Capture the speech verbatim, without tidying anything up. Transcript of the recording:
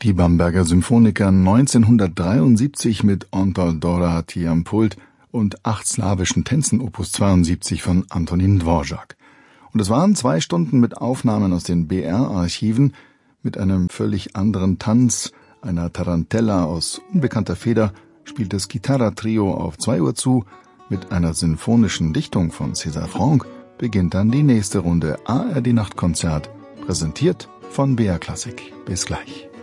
Die Bamberger Symphoniker neunzehnhundertdreiundsiebzig mit Anton Dorothea am Pult und acht slawischen Tänzen Opus zweiundsiebzig von Antonín Dvořák. Und es waren zwei Stunden mit Aufnahmen aus den B R-Archiven, mit einem völlig anderen Tanz, einer Tarantella aus unbekannter Feder, spielt das Gitarra-Trio auf zwei Uhr zu. Mit einer sinfonischen Dichtung von César Franck beginnt dann die nächste Runde A R D Nachtkonzert, präsentiert von B R Klassik. Bis gleich.